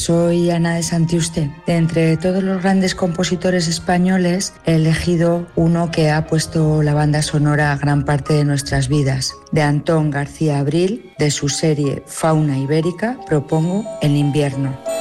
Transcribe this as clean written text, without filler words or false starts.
soy Ana de Santiuste. De entre todos los grandes compositores españoles he elegido uno que ha puesto la banda sonora a gran parte de nuestras vidas. De Antón García Abril, de su serie Fauna Ibérica, propongo El invierno.